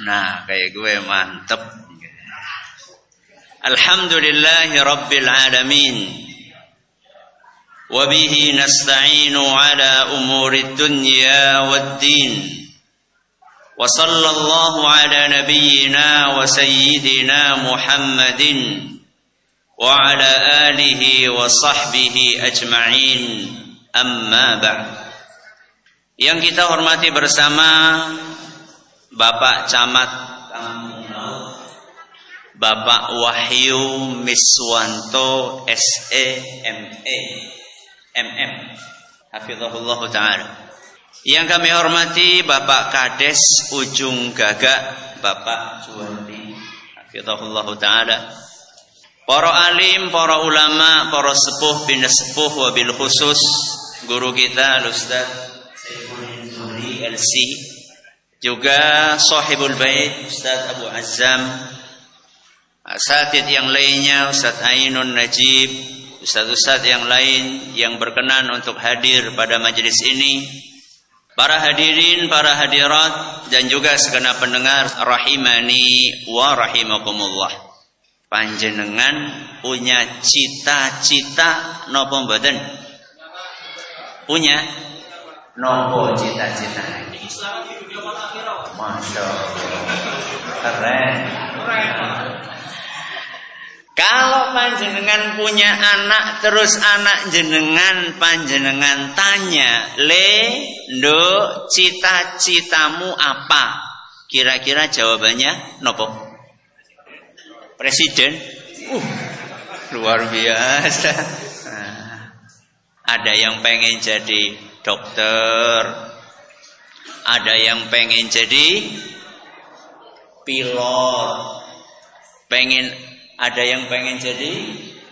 Nah, kayak gue mantep. Alhamdulillahi Rabbil Alamin. Wabihi nasta'inu ala umuri dunya waddin. Wa sallallahu ala nabiyyina wa sayyidina Muhammadin wa ala alihi wa sahbihi ajma'in. Amma ba'd. Yang kita hormati bersama Bapak Camat Bapak Wahyu Miswanto SEME MM hafizahullah taala. Yang kami hormati Bapak Kades Ujung Gagak Bapak Juwandi hafizahullah taala. Para alim, para ulama, para sepuh bin sepuh wabil khusus guru kita Ustaz Saiful Zuhri LC, juga sahibul bait Ustaz Abu Azzam, asatid yang lainnya, Ustaz Ainun Najib, Ustaz-ustaz yang lain yang berkenan untuk hadir pada majelis ini, para hadirin, para hadirat, dan juga segenap pendengar rahimani wa rahimakumullah. Panjenengan punya cita-cita napa mboten? Punya napa cita-cita? Masya Allah, keren. Kalau panjenengan punya anak, terus anak jenengan panjenengan tanya, Ndo, cita-citamu apa? Kira-kira jawabannya nopo? Presiden? Luar biasa. Ada yang pengen jadi dokter, ada yang pengen jadi pilot, ada yang pengen jadi